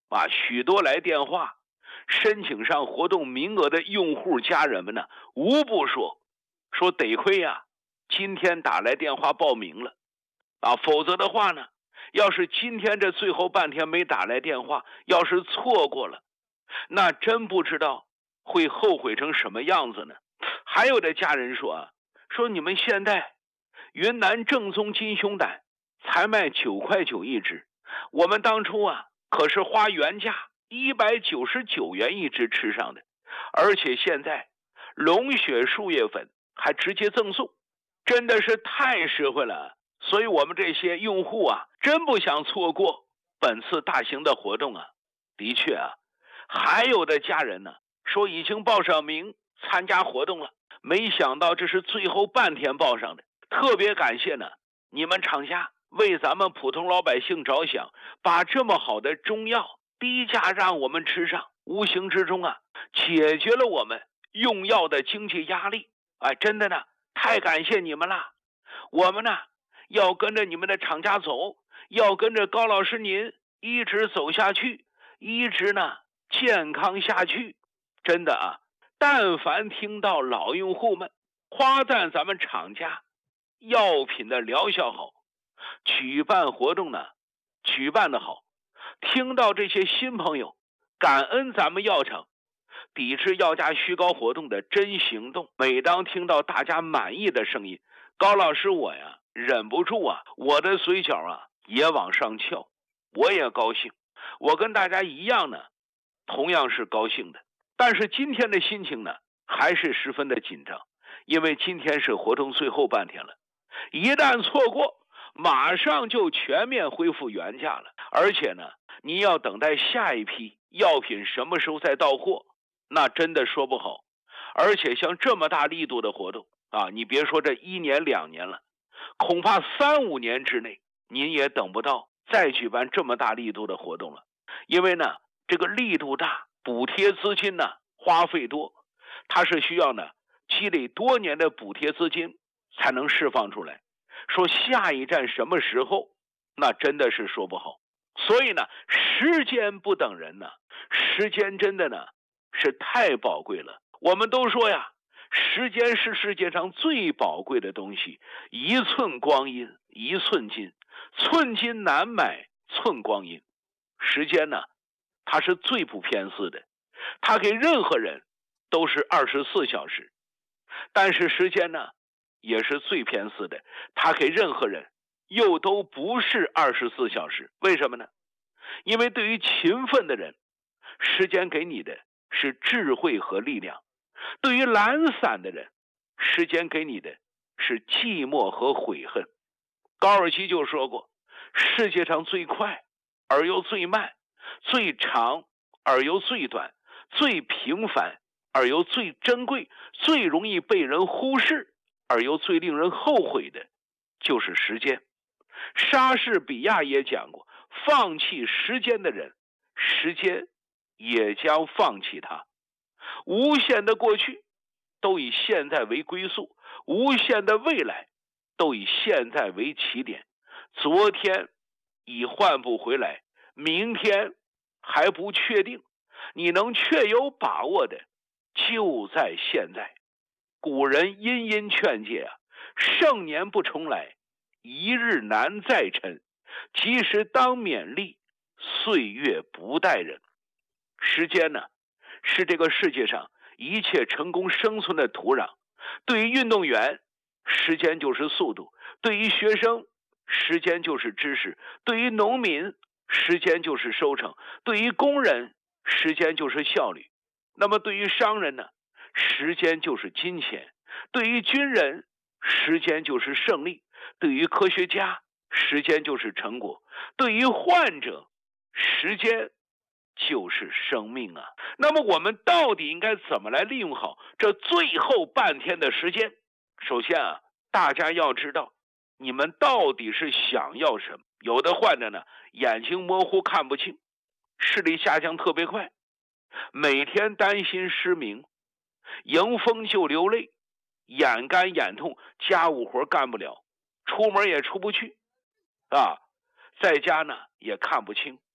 许多来电话申请上活动名额的用户家人们呢，无不说得亏呀，今天打来电话报名了否则的话呢，要是今天这最后半天没打来电话，要是错过了，那真不知道会后悔成什么样子呢。还有的家人说你们现在云南正宗金胸胆才卖9.9块一只，我们当初可是花原价199元一只吃上的，而且现在龙血树叶粉还直接赠送，真的是太实惠了。所以我们这些用户真不想错过本次大型的活动的确还有的家人呢说已经报上名参加活动了，没想到这是最后半天报上的。特别感谢呢你们厂家为咱们普通老百姓着想，把这么好的中药低价让我们吃上，无形之中解决了我们用药的经济压力。真的呢，太感谢你们了。我们呢要跟着你们的厂家走，要跟着高老师您一直走下去，一直呢健康下去。真的但凡听到老用户们夸赞咱们厂家药品的疗效好，举办活动呢举办的好，听到这些新朋友感恩咱们药厂抵制药价虚高活动的真行动，每当听到大家满意的声音，高老师我忍不住我的嘴角也往上翘，我也高兴，我跟大家一样呢，同样是高兴的。但是今天的心情呢还是十分的紧张，因为今天是活动最后半天了，一旦错过马上就全面恢复原价了，而且呢你要等待下一批药品什么时候再到货，那真的说不好。而且像这么大力度的活动你别说这1年2年了，恐怕3、5年之内您也等不到再举办这么大力度的活动了。因为呢这个力度大，补贴资金呢花费多，它是需要呢积累多年的补贴资金才能释放出来，说下一站什么时候，那真的是说不好。所以呢时间不等人呢，时间真的呢是太宝贵了。我们都说时间是世界上最宝贵的东西，一寸光阴一寸金，寸金难买寸光阴。时间呢它是最不偏私的，它给任何人都是24小时，但是时间呢也是最偏私的，它给任何人又都不是24小时。为什么呢？因为对于勤奋的人，时间给你的是智慧和力量；对于懒散的人，时间给你的是寂寞和悔恨。高尔基就说过，世界上最快而又最慢，最长而又最短，最平凡而又最珍贵，最容易被人忽视而又最令人后悔的就是时间。莎士比亚也讲过，放弃时间的人，时间也将放弃他。无限的过去都以现在为归宿，无限的未来都以现在为起点。昨天已换不回来，明天还不确定，你能确有把握的就在现在。古人殷殷劝诫盛年不重来，一日难再晨，及时当勉励，岁月不待人。时间呢是这个世界上一切成功生存的土壤。对于运动员，时间就是速度；对于学生，时间就是知识；对于农民，时间就是收成；对于工人，时间就是效率。那么对于商人呢，时间就是金钱；对于军人，时间就是胜利；对于科学家，时间就是成果；对于患者，时间就是生命那么我们到底应该怎么来利用好这最后半天的时间？首先大家要知道你们到底是想要什么。有的患者呢眼睛模糊看不清，视力下降特别快，每天担心失明，迎风就流泪，眼干眼痛，家务活干不了，出门也出不去在家呢也看不清，